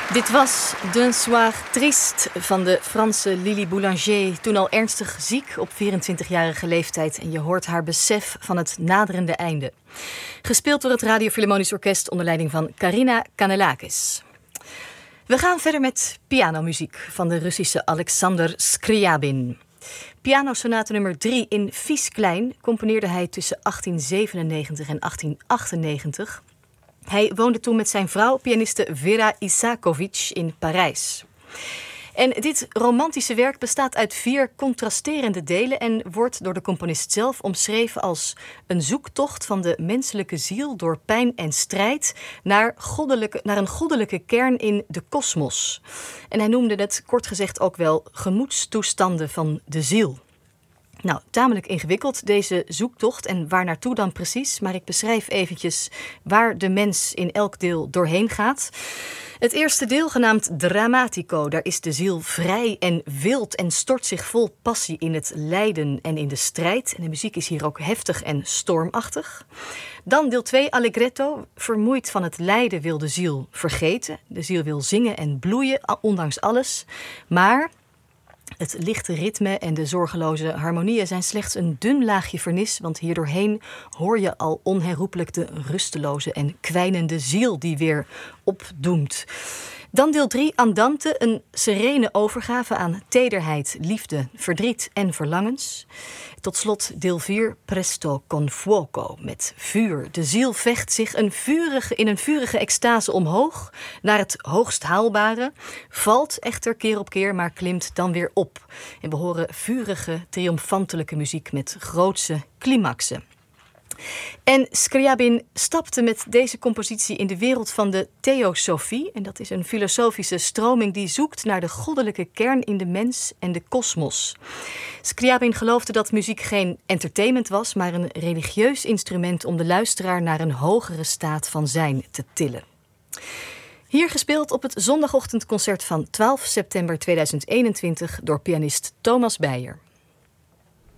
Dit was D'un soir triste van de Franse Lili Boulanger, toen al ernstig ziek op 24-jarige leeftijd. En je hoort haar besef van het naderende einde. Gespeeld door het Radio Philharmonisch Orkest onder leiding van Karina Kanellakis. We gaan verder met pianomuziek van de Russische Alexander Scriabin. Pianosonate nummer 3 in Vies klein componeerde hij tussen 1897 en 1898. Hij woonde toen met zijn vrouw, pianiste Vera Isakovic, in Parijs. En dit romantische werk bestaat uit 4 contrasterende delen en wordt door de componist zelf omschreven als een zoektocht van de menselijke ziel door pijn en strijd naar een goddelijke kern in de kosmos. En hij noemde het kort gezegd ook wel gemoedstoestanden van de ziel. Nou, tamelijk ingewikkeld deze zoektocht en waar naartoe dan precies, maar ik beschrijf eventjes waar de mens in elk deel doorheen gaat. Het eerste deel, genaamd Dramatico, daar is de ziel vrij en wild en stort zich vol passie in het lijden en in de strijd. En de muziek is hier ook heftig en stormachtig. Dan deel 2, Allegretto. Vermoeid van het lijden wil de ziel vergeten. De ziel wil zingen en bloeien, ondanks alles. Maar het lichte ritme en de zorgeloze harmonieën zijn slechts een dun laagje vernis, want hierdoorheen hoor je al onherroepelijk de rusteloze en kwijnende ziel die weer opdoemt. Dan deel 3, Andante, een serene overgave aan tederheid, liefde, verdriet en verlangens. Tot slot deel 4, Presto con fuoco, met vuur. De ziel vecht zich in een vurige extase omhoog naar het hoogst haalbare, valt echter keer op keer, maar klimt dan weer op. En we horen vurige, triomfantelijke muziek met grootse climaxen. En Scriabin stapte met deze compositie in de wereld van de theosofie. En dat is een filosofische stroming die zoekt naar de goddelijke kern in de mens en de kosmos. Scriabin geloofde dat muziek geen entertainment was, maar een religieus instrument om de luisteraar naar een hogere staat van zijn te tillen. Hier gespeeld op het zondagochtendconcert van 12 september 2021 door pianist Thomas Beyer.